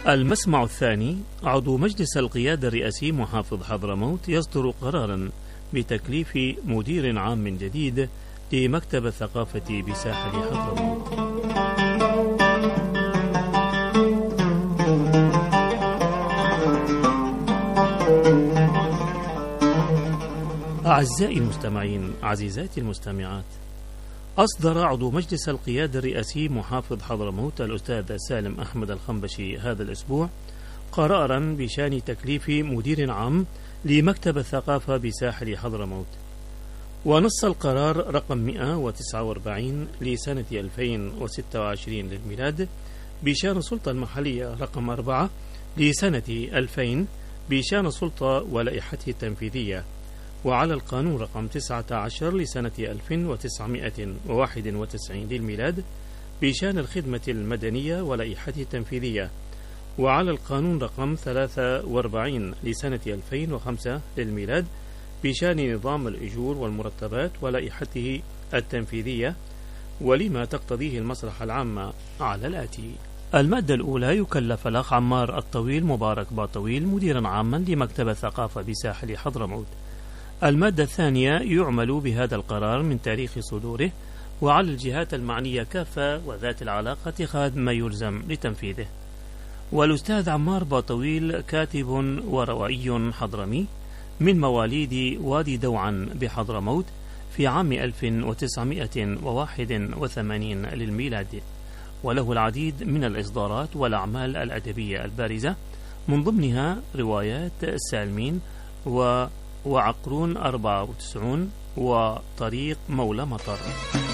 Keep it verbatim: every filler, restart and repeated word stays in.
المسمع الثاني. عضو مجلس القيادة الرئاسي محافظ حضرموت يصدر قرارا بتكليف مدير عام جديد لمكتب الثقافة بساحل حضرموت. أعزائي المستمعين، عزيزاتي المستمعات، أصدر عضو مجلس القيادة الرئاسي محافظ حضرموت الأستاذ سالم أحمد الخنبشي هذا الأسبوع قرارا بشأن تكليف مدير عام لمكتب الثقافة بساحل حضرموت. ونص القرار رقم مئة وتسعة وأربعين لسنة ألفين وستة وعشرين للميلاد بشأن السلطة المحلية رقم أربعة لسنة ألفين بشأن السلطة ولائحته التنفيذية، وعلى القانون رقم تسعة عشر لسنة ألف وتسعمائة وواحد وتسعين للميلاد بشأن الخدمة المدنية ولائحته التنفيذية، وعلى القانون رقم ثلاثة وأربعين لسنة ألفين وخمسة للميلاد بشأن نظام الأجور والمرتبات ولائحته التنفيذية، ولما تقتضيه المصلحة العامة على الآتي. المادة الأولى. يكلف الأخ عمار الطويل مبارك باطويل مديرا عاما لمكتب الثقافة بساحل حضرموت. المادة الثانية. يعمل بهذا القرار من تاريخ صدوره، وعلى الجهات المعنية كافة وذات العلاقة اتخاذ ما يلزم لتنفيذه. والأستاذ عمار باطويل كاتب وروائي حضرمي من مواليد وادي دوعا بحضرموت في عام ألف وتسعمائة وواحد وثمانين للميلاد، وله العديد من الإصدارات والأعمال الأدبية البارزة، من ضمنها روايات سالمين و وعقرون أربعة وتسعين وطريق مولى مطر.